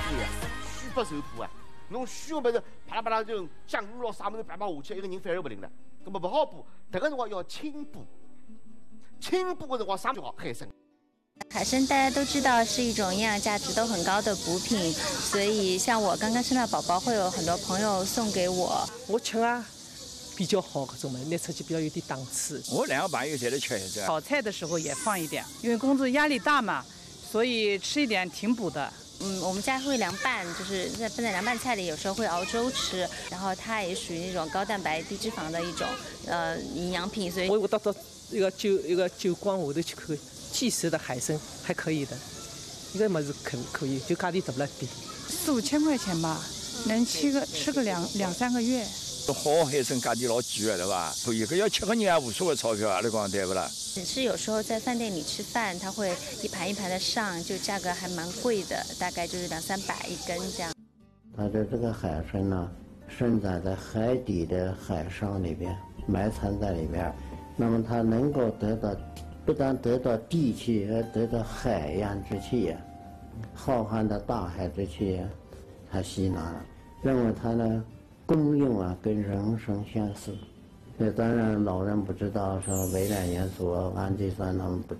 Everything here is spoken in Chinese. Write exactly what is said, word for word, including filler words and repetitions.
呀，虚不受补啊！侬虚个么子，啪啦啪啦就降雨咯，啥么子啪啪下去，一个人反而不灵了。那么不好补，这个辰光要清补。清补的辰光，啥就好海参。 海参大家都知道是一种营养价值都很高的补品，所以像我刚刚生了宝宝，会有很多朋友送给我。 我吃啊。比较好，搿种嘛，拿出去比较有点档次。 我两个朋友侪在吃一只。 炒菜的时候也放一点，因为工作压力大嘛，所以吃一点挺补的。 嗯，我们家会凉拌，就是在拌在凉拌菜里，有时候会熬粥吃。然后它也属于那种高蛋白、低脂肪的一种呃营养品，所以。 我我到到一个酒一个酒馆下头去看，即食的海参还可以的，一个么子可可以，就价钿大不了低。 四五千块钱吧，能吃个吃个两两三个月。 好海参价钿老贵的，对吧？所以搿要吃个人也无所谓钞票，阿拉讲对不啦？ 只是有时候在饭店里吃饭，它会一盘一盘的上，就价格还蛮贵的，大概就是两三百一根这样。 它的这个海参呢，生长在海底的海上里边，埋藏在里边，那么它能够得到，不但得到地气，而得到海洋之气呀，浩瀚的大海之气，它吸纳了，认为它呢。功用啊，跟人参相似。这当然老人不知道，说微量元素、氨基酸他们不知